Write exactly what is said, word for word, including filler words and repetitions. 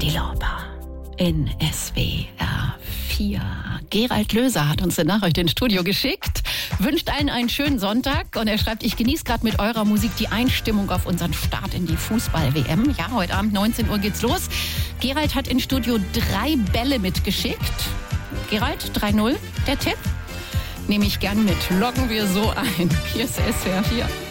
Cyndi Lauper in S W R vier. Gerald Löser hat uns eine Nachricht ins Studio geschickt, wünscht allen einen schönen Sonntag und er schreibt, ich genieße gerade mit eurer Musik die Einstimmung auf unseren Start in die Fußball-W M. Ja, heute Abend neunzehn Uhr geht's los. Gerald hat ins Studio drei Bälle mitgeschickt. Gerald, drei null, der Tipp? Nehme ich gern mit. Loggen wir so ein. Hier ist S W R vier.